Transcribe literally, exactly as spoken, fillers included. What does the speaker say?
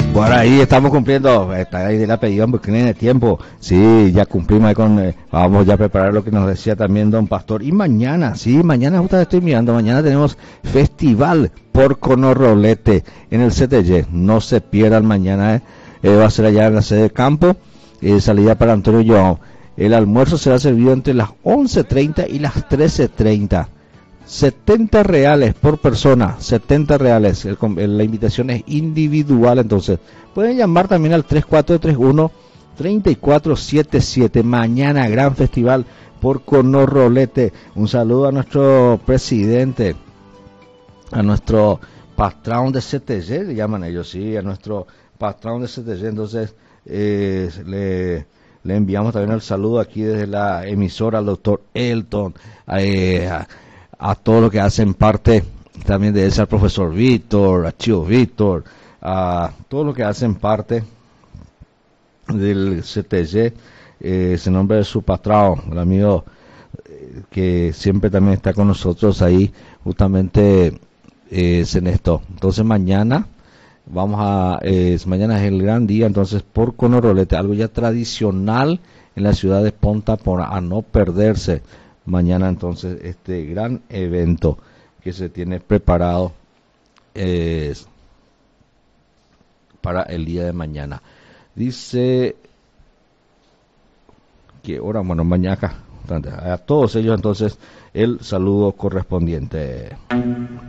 Bueno, ahí estamos cumpliendo, está ahí el apellido en el tiempo. Sí, ya cumplimos ahí con, eh, vamos ya a preparar lo que nos decía también don Pastor. Y mañana, sí, mañana justo estoy mirando, mañana tenemos Festival Porco No Rolete en el C T Y. No se pierdan mañana, eh. Eh, va a ser allá en la sede de campo, eh, salida para Antonio Joao. El almuerzo será servido entre las once treinta y las trece treinta. setenta reales por persona, setenta reales. El, el, la invitación es individual, entonces pueden llamar también al tres cuatro tres uno, tres cuatro siete siete. Mañana gran festival Porco No Rolete. Un saludo a nuestro presidente, a nuestro patrón de C T Y, le llaman ellos, sí, a nuestro patrón de C T Y. Entonces eh, le, le enviamos también el saludo aquí desde la emisora al doctor Elton, eh, a, a todos los que hacen parte también de ese, al profesor Víctor, a Chío Víctor, a todos los que hacen parte del C T Y, eh, ese nombre de su patrón, el amigo eh, que siempre también está con nosotros ahí, justamente eh, es en esto. Entonces mañana vamos a, eh, mañana es el gran día, entonces Porco No Rolete, algo ya tradicional en la ciudad de Ponta, por a no perderse. Mañana entonces este gran evento que se tiene preparado eh, para el día de mañana. Dice que ahora, bueno, mañana a todos ellos entonces el saludo correspondiente.